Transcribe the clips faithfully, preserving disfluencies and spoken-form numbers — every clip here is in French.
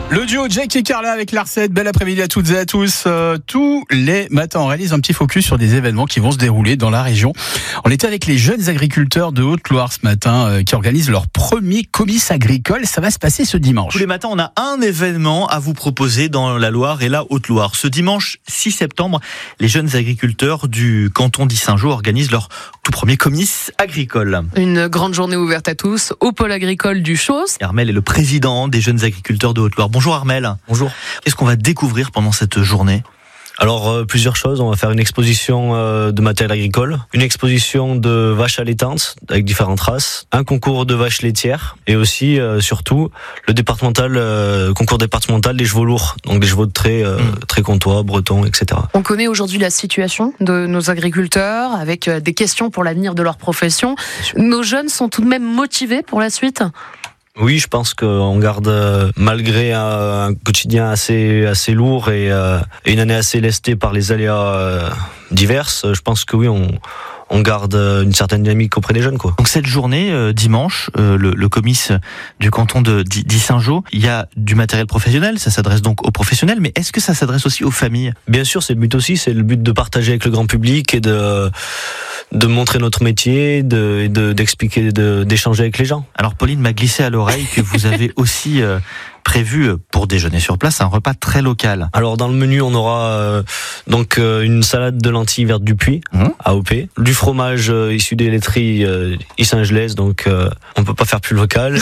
Le duo Jake et Carla avec l'A R C E T, bel après-midi à toutes et à tous. Euh, tous les matins, on réalise un petit focus sur des événements qui vont se dérouler dans la région. On était avec les jeunes agriculteurs de Haute-Loire ce matin euh, qui organisent leur premier comice agricole. Ça va se passer ce dimanche. Tous les matins, on a un événement à vous proposer dans la Loire et la Haute-Loire. Ce dimanche six septembre, les jeunes agriculteurs du canton d'Issingeaux organisent leur tout premier comice agricole. Une grande journée ouverte à tous au pôle agricole du Chausse. Armel est le président des jeunes agriculteurs de Haute-Loire. Bonjour Armel. Bonjour. Qu'est-ce qu'on va découvrir pendant cette journée ? Alors euh, plusieurs choses, on va faire une exposition euh, de matériel agricole, une exposition de vaches allaitantes avec différentes races, un concours de vaches laitières et aussi euh, surtout le départemental euh, concours départemental des chevaux lourds, donc des chevaux de trait euh, mmh. trait comtois, bretons, et cetera. On connaît aujourd'hui la situation de nos agriculteurs avec des questions pour l'avenir de leur profession. Nos jeunes sont tout de même motivés pour la suite ? Oui, je pense qu'on garde, euh, malgré un, un quotidien assez assez lourd et, euh, et une année assez lestée par les aléas euh, diverses, je pense que oui, on on garde une certaine dynamique auprès des jeunes, quoi. Donc cette journée, euh, dimanche, euh, le, le comice du canton de d'Issingeaux, il y a du matériel professionnel, ça s'adresse donc aux professionnels, mais est-ce que ça s'adresse aussi aux familles ? Bien sûr, c'est le but aussi, c'est le but de partager avec le grand public et de de montrer notre métier, de, de d'expliquer, de, d'échanger avec les gens. Alors Pauline m'a glissé à l'oreille que vous avez aussi euh, prévu pour déjeuner sur place un repas très local. Alors dans le menu, on aura euh, donc euh, une salade de lentilles vertes du Puy, mmh. A O P, du fromage euh, issu des laiteries euh, issingelaises, donc euh, on peut pas faire plus local,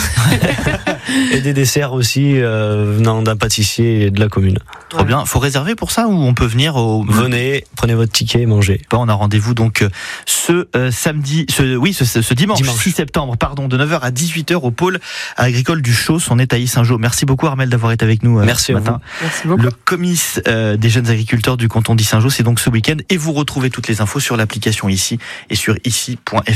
et des desserts aussi euh, venant d'un pâtissier et de la commune. Trop ouais. bien. Faut réserver pour ça ou on peut venir au... Venez, prenez votre ticket et mangez. On a rendez-vous donc ce euh, samedi, ce, oui, ce, ce dimanche, dimanche six septembre, pardon, de neuf heures à dix-huit heures au pôle agricole du Chausse. On est à Issingeaux. Merci beaucoup Armel d'avoir été avec nous euh, Merci ce matin. Merci beaucoup. Le comice euh, des jeunes agriculteurs du canton d'Issingeaux, c'est donc ce week-end et vous retrouvez toutes les infos sur l'application ici et sur ici point f r.